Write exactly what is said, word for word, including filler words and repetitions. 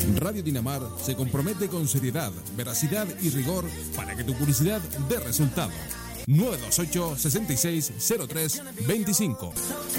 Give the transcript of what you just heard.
Radio Dinamar se compromete con seriedad, veracidad y rigor para que tu publicidad dé resultado. nueve dos ocho, seis seis cero tres dos cinco.